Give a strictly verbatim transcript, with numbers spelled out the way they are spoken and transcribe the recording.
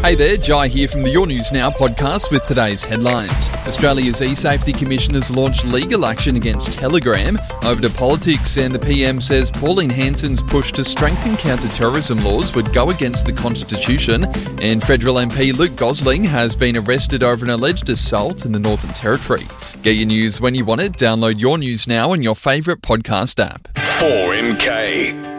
Hey there, Jai here from the Your News Now podcast with today's headlines. Australia's E-Safety Commission has launched legal action against Telegram over to politics, and the P M says Pauline Hanson's push to strengthen counter-terrorism laws would go against the Constitution. And federal M P Luke Gosling has been arrested over an alleged assault in the Northern Territory. Get your news when you want it. Download Your News Now on your favourite podcast app. four M K